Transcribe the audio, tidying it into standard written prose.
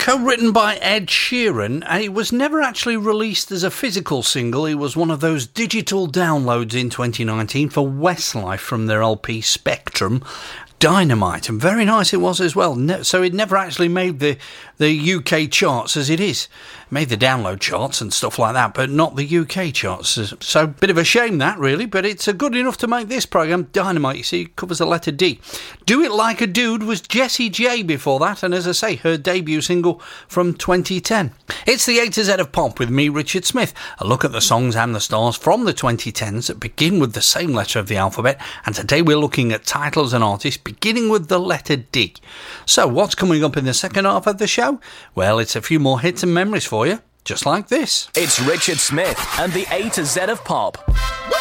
Co-written by Ed Sheeran, and it was never actually released as a physical single. It was one of those digital downloads in 2019 for Westlife from their LP Spectrum. Dynamite, and very nice it was as well. So it never actually made the UK charts as it is. It made the download charts and stuff like that, but not the UK charts. So bit of a shame that, really, but it's good enough to make this programme. Dynamite, you see, it covers the letter D. Do It Like a Dude was Jessie J before that, and as I say, her debut single from 2010. It's the A to Z of Pop with me, Richard Smith. A look at the songs and the stars from the 2010s that begin with the same letter of the alphabet, and today we're looking at titles and artists beginning with the letter D. So what's coming up in the second half of the show? Well, it's a few more hits and memories for you, just like this. It's Richard Smith and the A to Z of Pop.